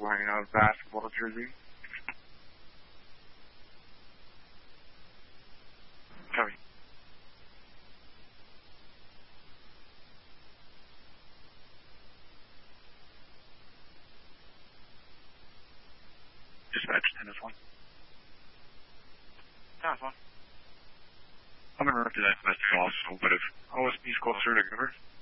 wearing a basketball jersey. Copy. Dispatch 10-1. 10-1. I'm going to run to that domestic also, but if OSB's closer to cover.